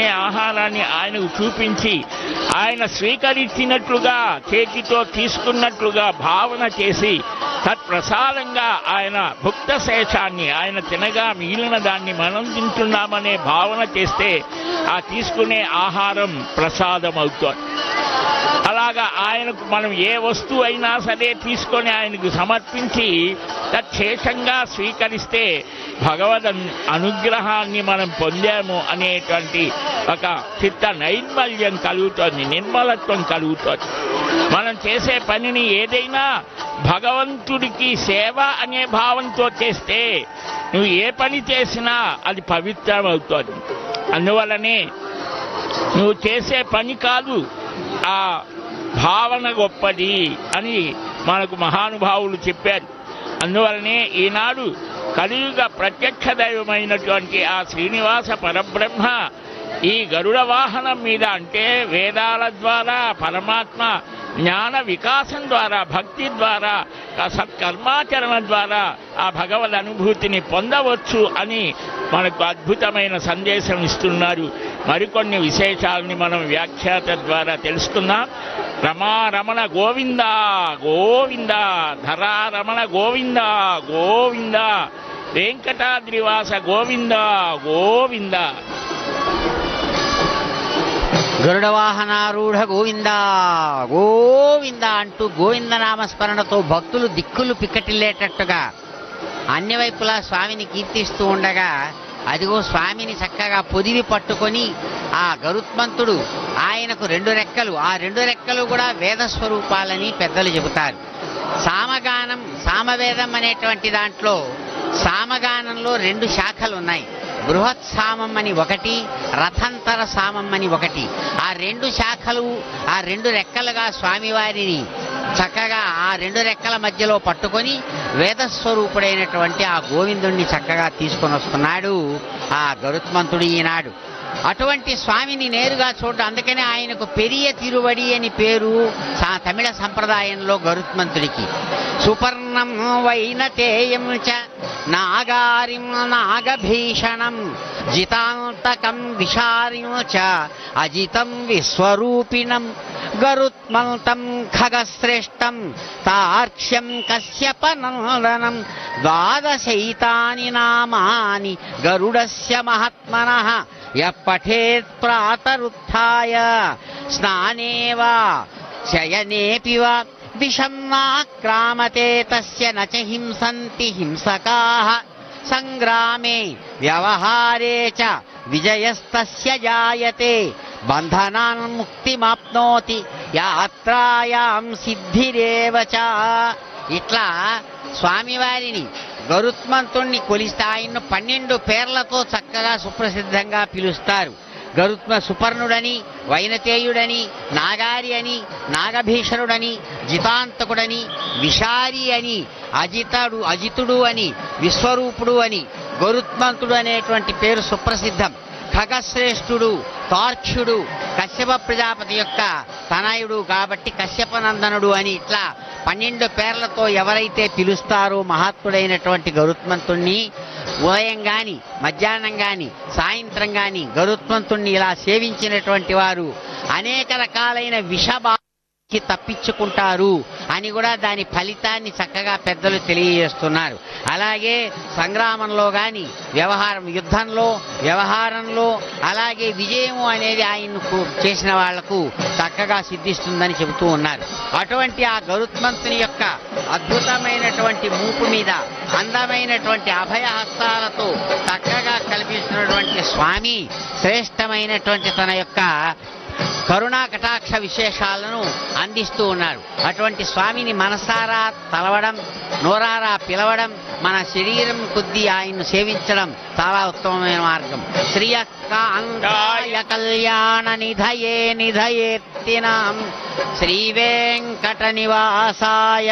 ఆహారాన్ని ఆయనకు చూపించి ఆయన స్వీకరించినట్లుగా చేతితో తీసుకున్నట్లుగా భావన చేసి తత్ప్రసాదంగా ఆయన భుక్త శేషాన్ని ఆయన తినగా మిగిలిన దాన్ని మనం తింటున్నామనే భావన చేస్తే ఆ తీసుకునే ఆహారం ప్రసాదం అవుతుంది. అలాగా ఆయనకు మనం ఏ వస్తువు అయినా సరే తీసుకొని ఆయనకు సమర్పించి తచ్చేషంగా స్వీకరిస్తే భగవద్ అనుగ్రహాన్ని మనం పొందాము అనేటువంటి ఒక చిత్త నైర్మల్యం కలుగుతుంది, నిర్మలత్వం కలుగుతుంది. మనం చేసే పనిని ఏదైనా భగవంతుడికి సేవ అనే భావంతో చేస్తే నువ్వు ఏ పని చేసినా అది పవిత్రమవుతుంది. అందువలనే నువ్వు చేసే పని కాదు, ఆ భావన గొప్పది అని మనకు మహానుభావులు చెప్పారు. అందువలనే ఈనాడు కలియుగ ప్రత్యక్ష దైవమైనటువంటి ఆ శ్రీనివాస పరబ్రహ్మ ఈ గరుడ వాహనం మీద, అంటే వేదాల ద్వారా పరమాత్మ జ్ఞాన వికాసం ద్వారా భక్తి ద్వారా సత్కర్మాచరణ ద్వారా ఆ భగవద్ అనుభూతిని పొందవచ్చు అని మనకు అద్భుతమైన సందేశం ఇస్తున్నారు. మరికొన్ని విశేషాలని మనం వ్యాఖ్యాత ద్వారా తెలుసుకుందాం. రమారమణ గోవింద గోవింద, ధరారమణ గోవింద గోవింద, వెంకటాద్రివాస గోవింద గోవింద. గరుడ వాహనారూఢ గోవింద గోవింద అంటూ గోవింద నామస్మరణతో భక్తులు దిక్కులు పిక్కటిల్లేటట్టుగా అన్ని వైపులా స్వామిని కీర్తిస్తూ ఉండగా, అదిగో స్వామిని చక్కగా పొదివి పట్టుకొని ఆ గరుత్మంతుడు, ఆయనకు 2 రెక్కలు, ఆ 2 రెక్కలు కూడా వేద స్వరూపాలని పెద్దలు చెబుతారు. సామగానం, సామవేదం అనేటువంటి దాంట్లో సామగానంలో 2 శాఖలు ఉన్నాయి. బృహత్ సామం అని ఒకటి, రథంతర సామం అని ఒకటి. ఆ 2 శాఖలు, ఆ 2 రెక్కలుగా స్వామివారిని చక్కగా ఆ 2 రెక్కల మధ్యలో పట్టుకొని వేదస్వరూపుడైనటువంటి ఆ గోవిందుణ్ణి చక్కగా తీసుకొని వస్తున్నాడు ఆ గరుత్మంతుడు ఈనాడు. అటువంటి స్వామిని నేరుగా చూడడం, అందుకనే ఆయనకు పెరియ తిరువడి అని పేరు తమిళ సంప్రదాయంలో గరుత్మంతుడికి. సుపర్ణం వైనతేయం చ నాగారిం నాగభీషణం జితాంతకం విషారిం చ అజితం విశ్వరూపిణం గరుత్మంతం ఖగశ్రేష్టం తార్క్ష్యం కశ్యపనందనం ద్వాదశైతాని నామాని గరుడస్య మహాత్మనః యపఠేత్ ప్రాతరుత్థాయ స్నానే వా శయనేపి వా విషం నాక్రామతే తస్య నచ హింసంతి హింసకాః సంగ్రామే వ్యవహారే చ విజయస్తస్య జాయతే బంధనాన్ ముక్తిమాప్నోతి యాత్రాయాం సిద్ధిరేవ చ. ఇట్లా స్వామివారిని గరుత్మంతుణ్ణి కొలిస్తే ఆయన్ను 12 పేర్లతో చక్కగా సుప్రసిద్ధంగా పిలుస్తారు. గరుత్మ సుపర్ణుడని, వైనతేయుడని, నాగారి అని, నాగభీషణుడని, జితాంతకుడని, విషారి అని, అజితుడు అని, విశ్వరూపుడు అని గరుత్మంతుడు అనేటువంటి పేరు సుప్రసిద్ధం. ఖగశ్రేష్ఠుడు, తార్క్ష్యుడు, కశ్యప ప్రజాపతి యొక్క తనయుడు కాబట్టి కశ్యపనందనుడు అని ఇట్లా 12 పేర్లతో ఎవరైతే పిలుస్తారో మహాత్ముడైనటువంటి గరుత్మంతుణ్ణి, ఉదయం గాని మధ్యాహ్నం గాని సాయంత్రం గాని గరుత్మంతుణ్ణి ఇలా సేవించినటువంటి వారు అనేక రకాలైన తప్పించుకుంటారు అని కూడా దాని ఫలితాన్ని చక్కగా పెద్దలు తెలియజేస్తున్నారు. అలాగే సంగ్రామంలో గాని యుద్ధంలో వ్యవహారంలో అలాగే విజయము అనేది ఆయనకు చేసిన వాళ్లకు చక్కగా సిద్ధిస్తుందని చెబుతూ ఉన్నారు. అటువంటి ఆ గరుత్మంతుని యొక్క అద్భుతమైనటువంటి మూపు మీద అందమైనటువంటి అభయహస్తాలతో చక్కగా కల్పిస్తున్నటువంటి స్వామి శ్రేష్టమైనటువంటి తన యొక్క కరుణా కటాక్ష విశేషాలను అందిస్తూ ఉన్నారు. అటువంటి స్వామిని మనసారా తలవడం, నోరారా పిలవడం, మన శరీరం కొద్దీ ఆయన్ను సేవించడం చాలా ఉత్తమమైన మార్గం. శ్రీయకాంతాయ కళ్యాణ నిధయే నిధయేత్తినాం శ్రీ వెంకట నివాసాయ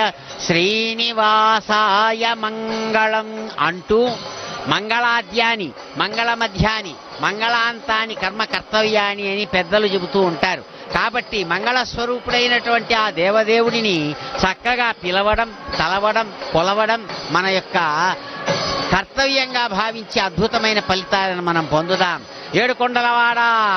శ్రీనివాసాయ మంగళం అంటూ మంగళాద్యాని, మంగళ మధ్యాని, మంగళాంతాని కర్మ కర్తవ్యాని అని పెద్దలు చెబుతూ ఉంటారు. కాబట్టి మంగళస్వరూపుడైనటువంటి ఆ దేవదేవుడిని చక్కగా పిలవడం, తలవడం, కొలవడం మన యొక్క కర్తవ్యంగా భావించి అద్భుతమైన ఫలితాలను మనం పొందుదాం. ఏడుకొండలవాడ